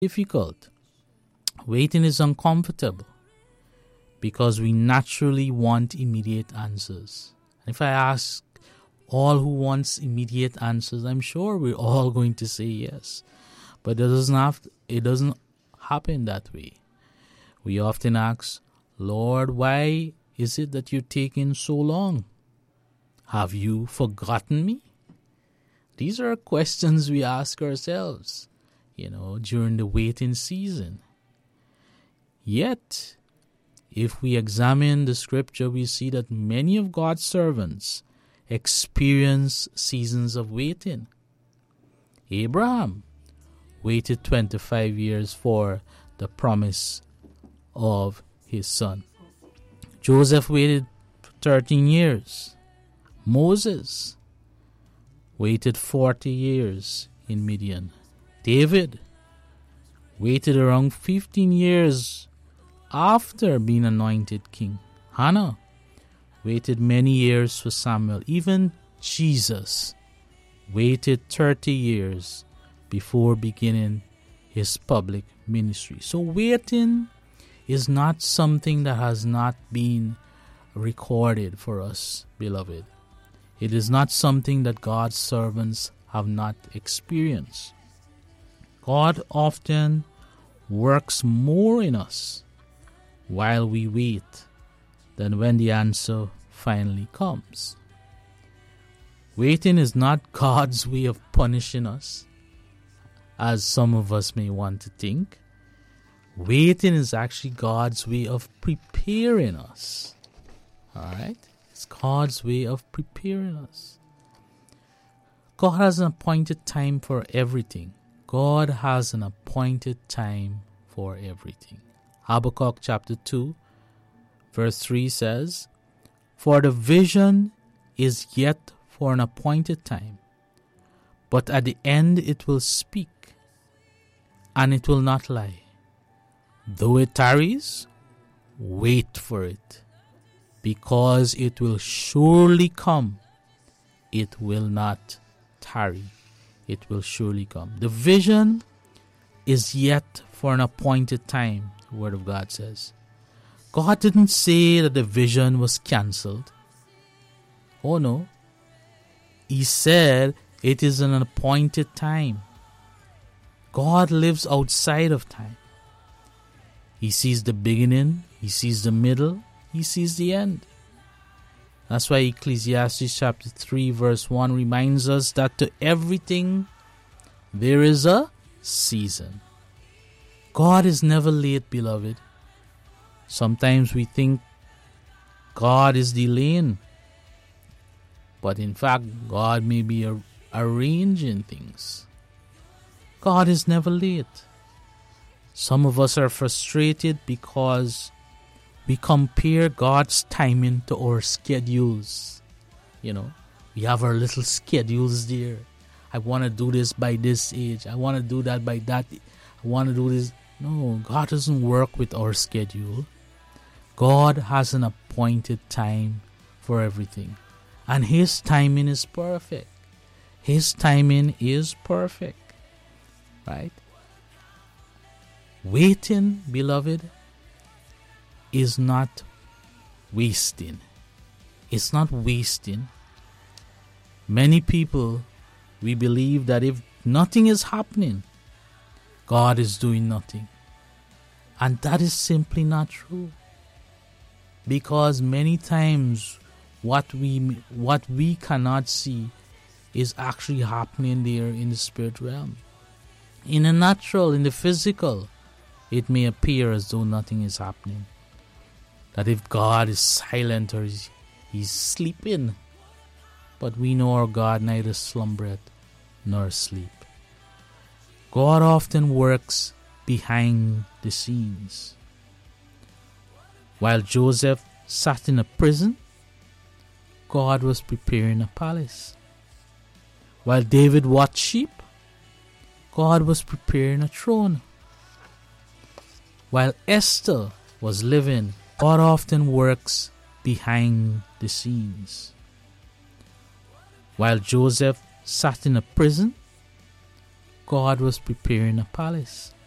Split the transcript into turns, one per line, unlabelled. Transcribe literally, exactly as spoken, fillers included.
difficult. Waiting is uncomfortable because we naturally want immediate answers. If I ask all who wants immediate answers, I'm sure we're all going to say yes. But it doesn't have to, it doesn't happen that way. We often ask, Lord, why is it that you're taking so long? Have you forgotten me? These are questions we ask ourselves, you know, during the waiting season. Yet, if we examine the scripture, we see that many of God's servants experience seasons of waiting. Abraham waited twenty-five years for the promise of his son. Joseph waited thirteen years. Moses waited forty years in Midian. David waited around fifteen years after being anointed king. Hannah waited many years for Samuel. Even Jesus waited thirty years before beginning his public ministry. So waiting is not something that has not been recorded for us, beloved. It is not something that God's servants have not experienced. God often works more in us while we wait than when the answer finally comes. Waiting is not God's way of punishing us, as some of us may want to think. Waiting is actually God's way of preparing us. All right? It's God's way of preparing us. God has an appointed time for everything. God has an appointed time for everything. Habakkuk chapter two, verse three says, For the vision is yet for an appointed time, but at the end it will speak, and it will not lie. Though it tarries, wait for it, because it will surely come. It will not tarry. It will surely come. The vision is yet for an appointed time, the Word of God says. God didn't say that the vision was cancelled. Oh no. He said it is an appointed time. God lives outside of time. He sees the beginning, He sees the middle, He sees the end. That's why Ecclesiastes chapter three verse one reminds us that to everything there is a season. God is never late, beloved. Sometimes we think God is delaying, but in fact God may be ar- arranging things. God is never late. Some of us are frustrated because we compare God's timing to our schedules. You know, we have our little schedules there. I want to do this by this age. I want to do that by that. I want to do this. No, God doesn't work with our schedule. God has an appointed time for everything. And His timing is perfect. His timing is perfect. Right? Waiting, beloved, is not wasting. It's not wasting. Many people, we believe that if nothing is happening, God is doing nothing. And that is simply not true. Because many times what we what we cannot see is actually happening there in the spirit realm. In the natural, in the physical, it may appear as though nothing is happening. That if God is silent or he's, he's sleeping. But we know our God neither slumbereth nor sleep. God often works behind the scenes. While Joseph sat in a prison, God was preparing a palace. While David watched sheep, God was preparing a throne. While Esther was living, God often works behind the scenes. While Joseph sat in a prison, God was preparing a palace.